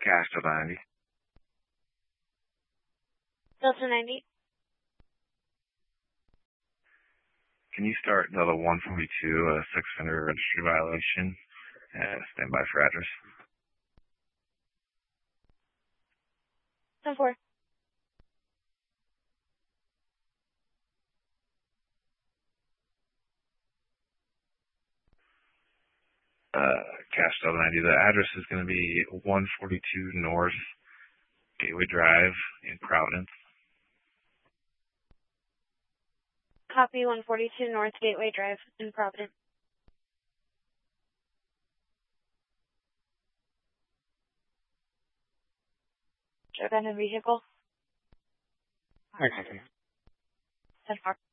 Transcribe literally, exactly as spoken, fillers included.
Cash Delta ninety. Delta ninety. Can you start Delta one forty-two, a six fender registry violation? Uh, stand by for address. ten four. Uh, Cash Delta ninety. The address is going to be one forty-two North Gateway Drive in Providence. Copy. One forty-two North Gateway Drive in Providence. Drive in a vehicle. Okay. ten four.